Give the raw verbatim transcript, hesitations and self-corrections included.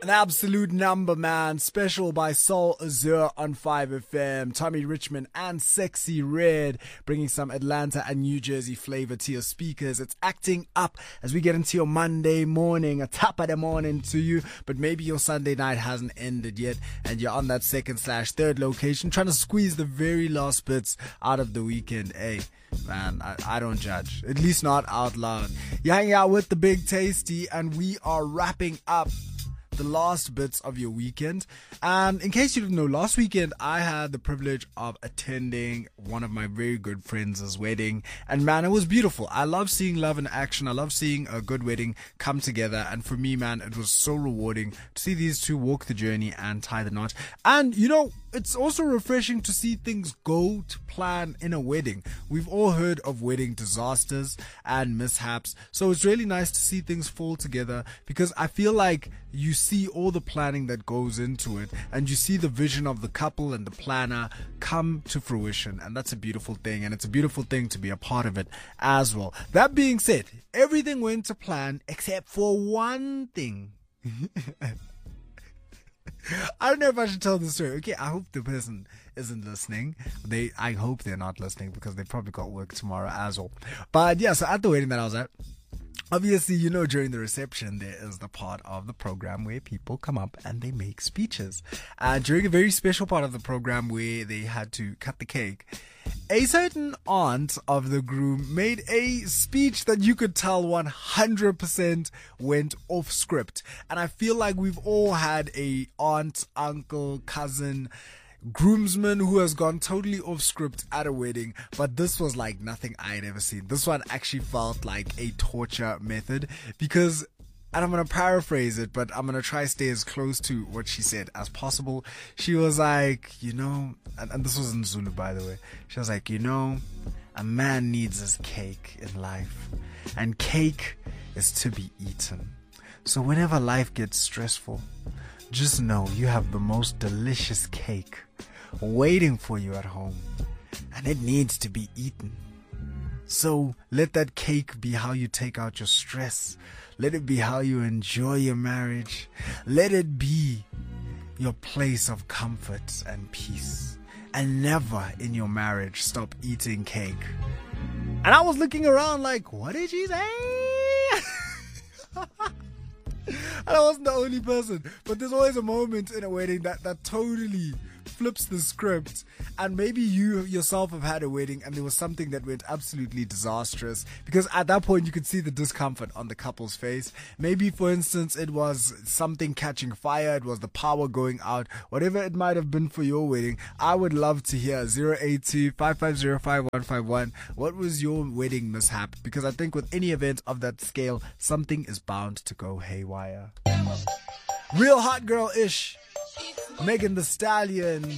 An absolute number, man. Special by Soul Azure on five F M. Tommy Richmond and Sexy Red bringing some Atlanta and New Jersey flavor to your speakers. It's acting up as we get into your Monday morning, a top of the morning to you. But maybe your Sunday night hasn't ended yet and you're on that second slash third location trying to squeeze the very last bits out of the weekend. Hey, man, I, I don't judge. At least not out loud. You're hanging out with the Big Tasty and we are wrapping up the last bits of your weekend. And in case you didn't know, last weekend I had the privilege of attending one of my very good friends' wedding, and man, it was beautiful. I love seeing love in action. I love seeing a good wedding come together, and for me, man, it was so rewarding to see these two walk the journey and tie the knot. And you know, it's also refreshing to see things go to plan in a wedding. We've all heard of wedding disasters and mishaps, so it's really nice to see things fall together, because I feel like you see all the planning that goes into it and you see the vision of the couple and the planner come to fruition, and that's a beautiful thing, and it's a beautiful thing to be a part of it as well. That being said, everything went to plan except for one thing. I don't know if I should tell this story. Okay, I hope the person isn't listening. They, I hope they're not listening because they probably got work tomorrow as well. But yeah, so at the wedding that I was at, obviously, you know, during the reception, there is the part of the program where people come up and they make speeches. And during a very special part of the program where they had to cut the cake, a certain aunt of the groom made a speech that you could tell one hundred percent went off script. And I feel like we've all had a aunt, uncle, cousin, groomsman who has gone totally off script at a wedding, but this was like nothing I had ever seen. This one actually felt like a torture method because, and I'm going to paraphrase it, but I'm going to try to stay as close to what she said as possible. She was like, you know, and, and this was in Zulu, by the way. She was like, you know, a man needs his cake in life, and cake is to be eaten. So whenever life gets stressful, just know you have the most delicious cake waiting for you at home, and it needs to be eaten. So let that cake be how you take out your stress. Let it be how you enjoy your marriage. Let it be your place of comfort and peace. And never in your marriage stop eating cake. And I was looking around like, what did she say? And I wasn't the only person, but there's always a moment in a wedding that, that totally flips the script. And maybe you yourself have had a wedding and there was something that went absolutely disastrous, because at that point you could see the discomfort on the couple's face. Maybe, for instance, it was something catching fire, it was the power going out, whatever it might have been for your wedding. I would love to hear zero eight two, five five zero, five one five one. What was your wedding mishap? Because I think with any event of that scale, something is bound to go haywire. Real hot girl-ish, Megan Thee Stallion.